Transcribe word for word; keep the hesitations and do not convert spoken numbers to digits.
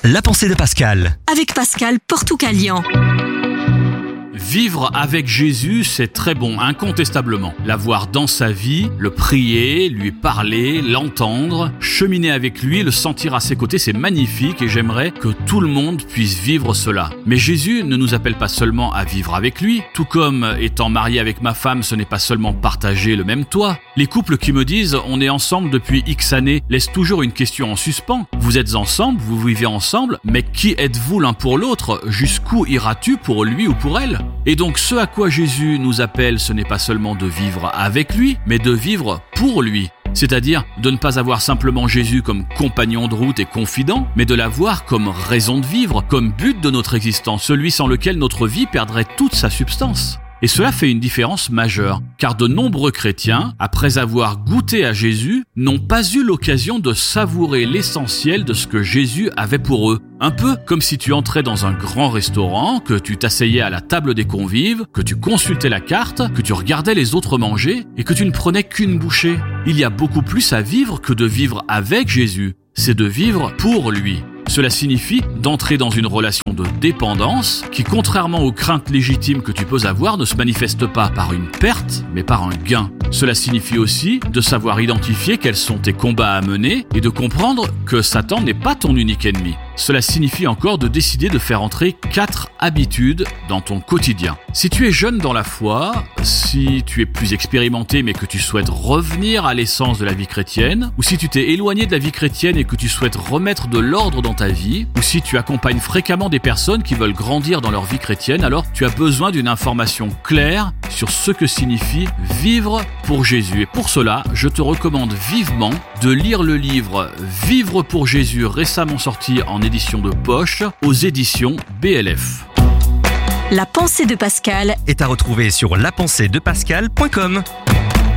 La pensée de Pascal. Avec Pascal Portucalian. Vivre avec Jésus, c'est très bon, incontestablement. L'avoir dans sa vie, le prier, lui parler, l'entendre, cheminer avec lui, le sentir à ses côtés, c'est magnifique et j'aimerais que tout le monde puisse vivre cela. Mais Jésus ne nous appelle pas seulement à vivre avec lui, tout comme étant marié avec ma femme, ce n'est pas seulement partager le même toit. Les couples qui me disent « on est ensemble depuis X années » laissent toujours une question en suspens. Vous êtes ensemble, vous vivez ensemble, mais qui êtes-vous l'un pour l'autre ? Jusqu'où iras-tu pour lui ou pour elle ? Et donc ce à quoi Jésus nous appelle, ce n'est pas seulement de vivre avec lui, mais de vivre pour lui. C'est-à-dire de ne pas avoir simplement Jésus comme compagnon de route et confident, mais de l'avoir comme raison de vivre, comme but de notre existence, celui sans lequel notre vie perdrait toute sa substance. Et cela fait une différence majeure, car de nombreux chrétiens, après avoir goûté à Jésus, n'ont pas eu l'occasion de savourer l'essentiel de ce que Jésus avait pour eux. Un peu comme si tu entrais dans un grand restaurant, que tu t'asseyais à la table des convives, que tu consultais la carte, que tu regardais les autres manger et que tu ne prenais qu'une bouchée. Il y a beaucoup plus à vivre que de vivre avec Jésus, c'est de vivre pour lui. Cela signifie d'entrer dans une relation de dépendance qui, contrairement aux craintes légitimes que tu peux avoir, ne se manifeste pas par une perte, mais par un gain. Cela signifie aussi de savoir identifier quels sont tes combats à mener et de comprendre que Satan n'est pas ton unique ennemi. Cela signifie encore de décider de faire entrer quatre habitudes dans ton quotidien. Si tu es jeune dans la foi, si tu es plus expérimenté mais que tu souhaites revenir à l'essence de la vie chrétienne, ou si tu t'es éloigné de la vie chrétienne et que tu souhaites remettre de l'ordre dans ta vie, ou si tu accompagnes fréquemment des personnes qui veulent grandir dans leur vie chrétienne, alors tu as besoin d'une information claire sur ce que signifie vivre pour Jésus. Et pour cela, je te recommande vivement de lire le livre « Vivre pour Jésus » récemment sorti en édition de poche aux éditions B L F. La pensée de Pascal Est à retrouver sur la pensée de pascal point com.